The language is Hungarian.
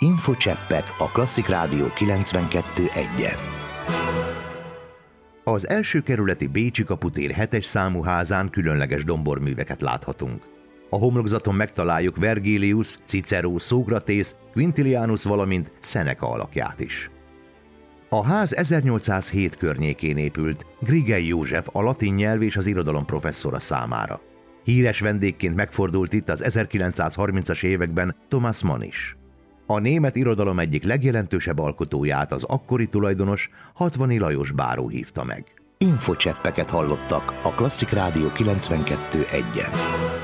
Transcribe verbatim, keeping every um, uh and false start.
Infocseppek a Klasszik Rádió kilencvenkettő egyen. Az első kerületi Bécsi kaputér hetes számú házán különleges domborműveket láthatunk. A homlokzaton megtaláljuk Vergilius, Cicero, Szókratész, Quintilianus, valamint Seneca alakját is. A ház ezernyolcszázhét környékén épült Grigei József, a latin nyelv és az irodalom professzora számára. Híres vendégként megfordult itt az ezerkilencszázharmincas években Thomas Mann is. A német irodalom egyik legjelentősebb alkotóját az akkori tulajdonos Hatvani Lajos báró hívta meg. Infocseppeket hallottak a Klasszik Rádió kilencvenkettő egyen.